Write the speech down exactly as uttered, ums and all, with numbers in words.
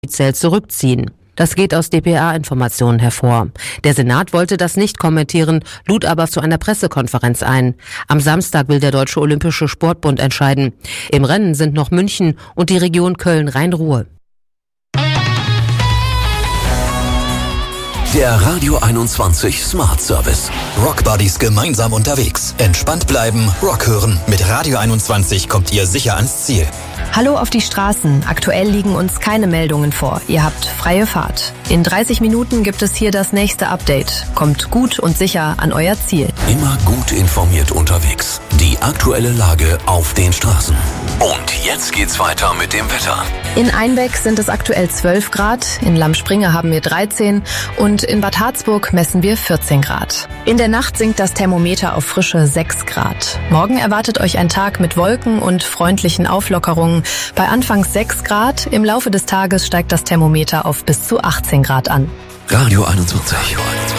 offiziell zurückziehen. Das geht aus D P A-Informationen hervor. Der Senat wollte das nicht kommentieren, lud aber zu einer Pressekonferenz ein. Am Samstag will der Deutsche Olympische Sportbund entscheiden. Im Rennen sind noch München und die Region Köln-Rhein-Ruhr. Der Radio einundzwanzig Smart Service. Rock Buddies gemeinsam unterwegs. Entspannt bleiben, Rock hören. Mit Radio einundzwanzig kommt ihr sicher ans Ziel. Hallo auf die Straßen. Aktuell liegen uns keine Meldungen vor. Ihr habt freie Fahrt. In dreißig Minuten gibt es hier das nächste Update. Kommt gut und sicher an euer Ziel. Immer gut informiert unterwegs. Die aktuelle Lage auf den Straßen. Und jetzt geht's weiter mit dem Wetter. In Einbeck sind es aktuell zwölf Grad, in Lammspringe haben wir dreizehn und in Bad Harzburg messen wir vierzehn Grad. In der Nacht sinkt das Thermometer auf frische sechs Grad. Morgen erwartet euch ein Tag mit Wolken und freundlichen Auflockerungen. Bei anfangs sechs Grad, im Laufe des Tages steigt das Thermometer auf bis zu achtzehn Grad an. Radio einundzwanzig.